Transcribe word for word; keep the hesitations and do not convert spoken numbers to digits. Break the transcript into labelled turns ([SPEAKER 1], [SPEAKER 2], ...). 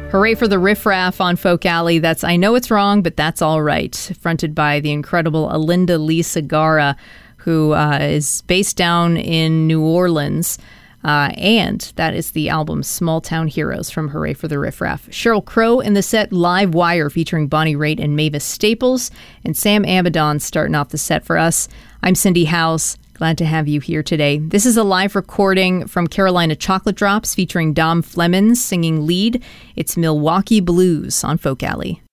[SPEAKER 1] Hooray for the Riff Raff on Folk Alley. That's I Know It's Wrong, but That's All Right. Fronted by the incredible Alinda Lee Segarra, who uh, is based down in New Orleans. Uh, and that is the album Small Town Heroes from Hooray for the Riff Raff. Sheryl Crow in the set, Live Wire featuring Bonnie Raitt and Mavis Staples. And Sam Amidon starting off the set for us. I'm Cindy Howes. Glad to have you here today. This is a live recording from Carolina Chocolate Drops featuring Dom Flemons singing lead. It's Milwaukee Blues on Folk Alley.